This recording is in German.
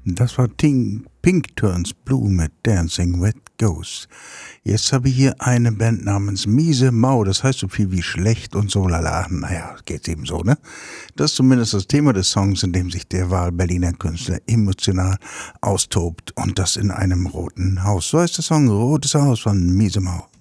Das war Pink Turns Blue mit Dancing with Ghosts. Jetzt habe ich hier eine Band namens Miese Mau, das heißt so viel wie schlecht und so lala. Naja, geht's eben so, ne? Das ist zumindest das Thema des Songs, in dem sich der Wahl-Berliner Künstler emotional austobt und das in einem roten Haus. So heißt der Song Rotes Haus von Miese Mau.